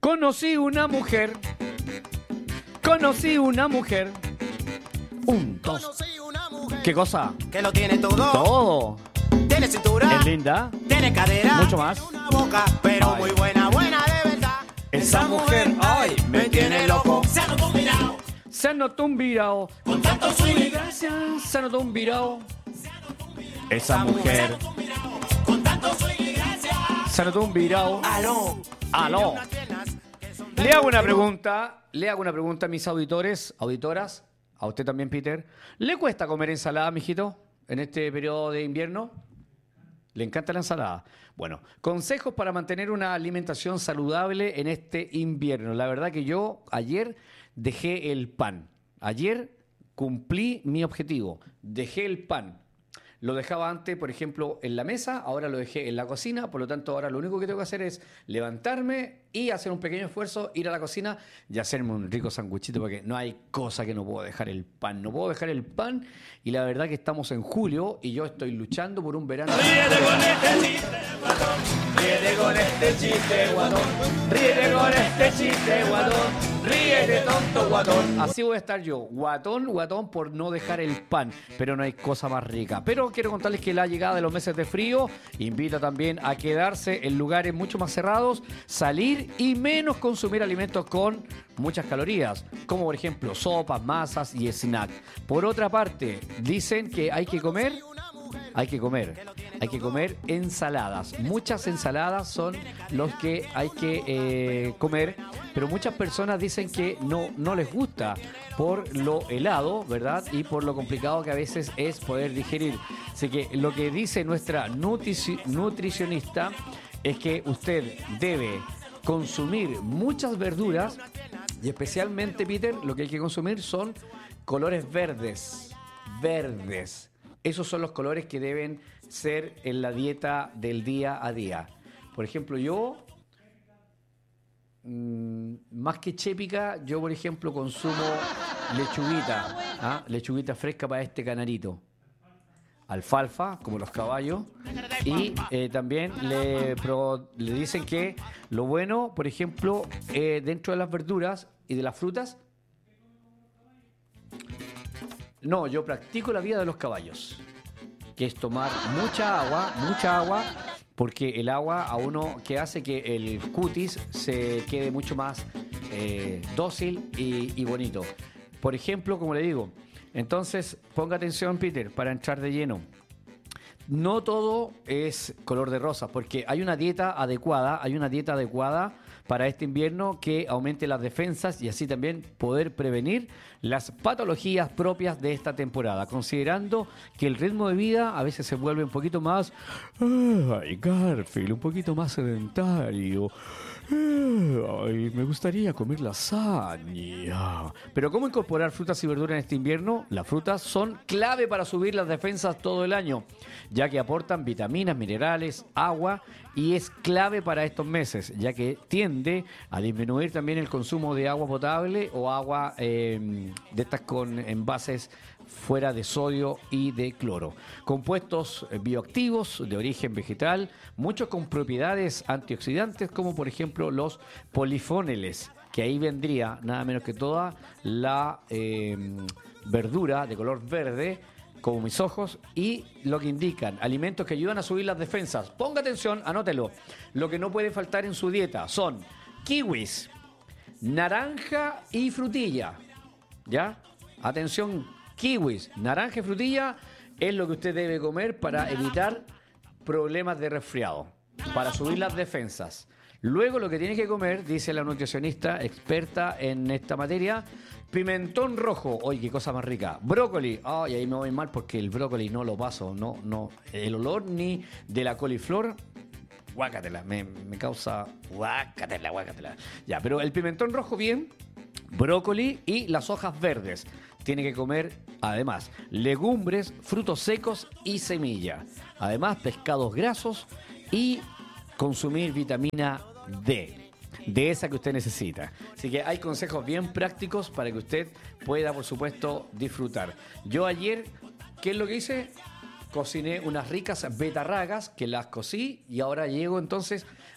Conocí una mujer. Un, dos. Conocí una mujer ¿Qué cosa? que lo tiene todo. Todo. Tiene cintura, Es linda. tiene cadera, Mucho más. tiene una boca, pero Ay. muy buena, buena de verdad. Esa mujer, ay, me tiene loco. Se ha notado un virao, Se notó un virao. con tanto swing y Gracias. Se notó un virao. Esa mujer. con tanto swing y gracia. Se notó un virao. Aló. Aló. Unas piernas que son de Le hago una acero. pregunta. Le hago una pregunta a mis auditores, auditoras. A usted también, Peter. ¿Le cuesta comer ensalada, mijito, en este periodo de invierno? ¿Le encanta la ensalada? Bueno, consejos para mantener una alimentación saludable en este invierno. La verdad que yo ayer dejé el pan. Ayer cumplí mi objetivo. Dejé el pan. Lo dejaba antes, por ejemplo, en la mesa, ahora lo dejé en la cocina, por lo tanto ahora lo único que tengo que hacer es levantarme y hacer un pequeño esfuerzo, ir a la cocina y hacerme un rico sanguchito, porque no hay cosa que no puedo dejar el pan. No puedo dejar el pan y la verdad que estamos en julio y yo estoy luchando por un verano. Ríete con este chiste, guatón. Ríete con este chiste, guatón. Ríete con este chiste, guatón. Ríete, tonto, guatón. Así voy a estar yo, guatón por no dejar el pan, pero no hay cosa más rica. Pero quiero contarles que la llegada de los meses de frío invita también a quedarse en lugares mucho más cerrados, salir y menos consumir alimentos con muchas calorías, como por ejemplo sopas, masas y snacks. Por otra parte, dicen que hay que comer ensaladas. Muchas ensaladas son los que hay que comer, pero muchas personas dicen que no les gusta por lo helado, ¿verdad? Y por lo complicado que a veces es poder digerir. Así que lo que dice nuestra nutricionista es que usted debe consumir muchas verduras y especialmente, Peter, lo que hay que consumir son colores verdes. Esos son los colores que deben ser en la dieta del día a día. Por ejemplo, yo, más que chépica, yo por ejemplo consumo lechuguita, lechuguita fresca para este canarito. Alfalfa, como los caballos. Y también le dicen que lo bueno, por ejemplo, dentro de las verduras y de las frutas. No, yo practico la vida de los caballos, que es tomar mucha agua, porque el agua a uno que hace que el cutis se quede mucho más dócil y bonito. Por ejemplo, como le digo, entonces ponga atención, Peter, para entrar de lleno. No todo es color de rosa, porque hay una dieta adecuada para este invierno que aumente las defensas y así también poder prevenir las patologías propias de esta temporada, considerando que el ritmo de vida a veces se vuelve un poquito más, ay, Garfield, un poquito más sedentario. Ay, me gustaría comer lasaña. Pero ¿cómo incorporar frutas y verduras en este invierno? Las frutas son clave para subir las defensas todo el año, ya que aportan vitaminas, minerales, agua y es clave para estos meses, ya que tiende a disminuir también el consumo de agua potable o agua de estas con envases fuera de sodio y de cloro. Compuestos bioactivos de origen vegetal, muchos con propiedades antioxidantes, como por ejemplo los polifenoles, que ahí vendría nada menos que toda la verdura de color verde, como mis ojos, y lo que indican, alimentos que ayudan a subir las defensas. Ponga atención, anótelo. Lo que no puede faltar en su dieta son kiwis, naranja y frutilla. ¿Ya? Atención, kiwis, naranja y frutilla es lo que usted debe comer para evitar problemas de resfriado, para subir las defensas. Luego lo que tiene que comer, dice la nutricionista experta en esta materia, pimentón rojo, oye, qué cosa más rica, brócoli, ay, ahí me voy mal porque el brócoli no lo paso, no, el olor ni de la coliflor, guácatela, me causa guácatela. Ya, pero el pimentón rojo bien, brócoli y las hojas verdes. Tiene que comer, además, legumbres, frutos secos y semillas. Además, pescados grasos y consumir vitamina D, de esa que usted necesita. Así que hay consejos bien prácticos para que usted pueda, por supuesto, disfrutar. Yo ayer, ¿qué es lo que hice? Cociné unas ricas betarragas que las cocí y ahora llego entonces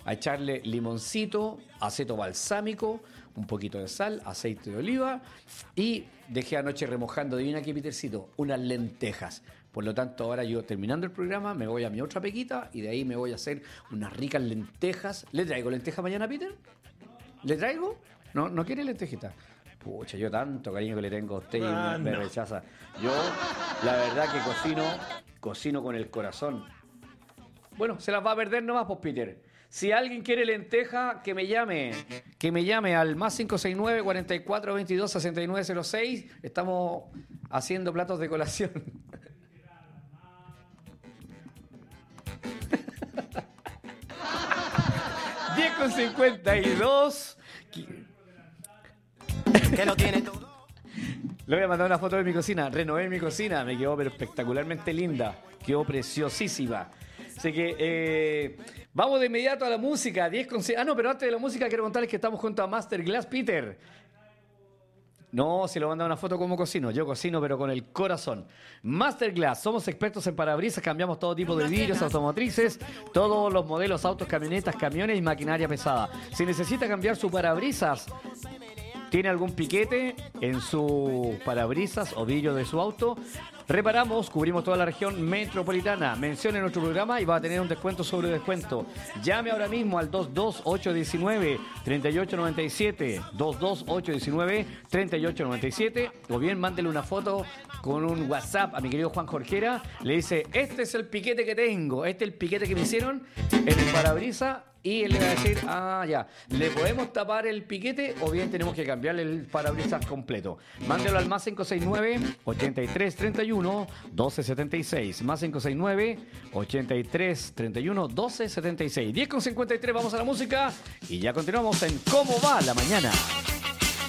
a echarle limoncito, aceto balsámico, un poquito de sal, aceite de oliva y dejé anoche remojando, adivina aquí, Petercito, unas lentejas. Por lo tanto, ahora yo terminando el programa me voy a mi otra pequita y de ahí me voy a hacer unas ricas lentejas. ¿Le traigo lentejas mañana, Peter? ¿Le traigo? ¿No quiere lentejita? Pucha, yo tanto cariño que le tengo a usted y me rechaza. Yo, la verdad que cocino con el corazón. Bueno, se las va a perder nomás, pues, Peter. Si alguien quiere lenteja, que me llame al más 569 44 22 6906. Estamos haciendo platos de colación. 10:52. Que lo tiene todo. Le voy a mandar una foto de mi cocina. Renové mi cocina. Me quedó pero espectacularmente linda. Quedó preciosísima. Así que vamos de inmediato a la música. 10:06. Ah, no, pero antes de la música quiero contarles que estamos junto a Masterglass, Peter. No, se lo manda una foto como cocino. Yo cocino, pero con el corazón. Masterglass, somos expertos en parabrisas, cambiamos todo tipo de vidrios automotrices, todos los modelos, autos, camionetas, camiones y maquinaria pesada. Si necesita cambiar su parabrisas, ¿tiene algún piquete en su parabrisas o vidrio de su auto? Reparamos, cubrimos toda la región metropolitana. Mencione nuestro programa y va a tener un descuento sobre descuento. Llame ahora mismo al 22819-3897, 22819-3897, o bien mándele una foto con un WhatsApp a mi querido Juan Jorquera. Le dice, este es el piquete que tengo, este es el piquete que me hicieron en el parabrisas. Y él le va a decir, ya, ¿le podemos tapar el piquete o bien tenemos que cambiarle el parabrisas completo? Mándelo al más 569-8331-1276. Más 569-8331-1276. 10:53, vamos a la música y ya continuamos en ¿Cómo va la mañana?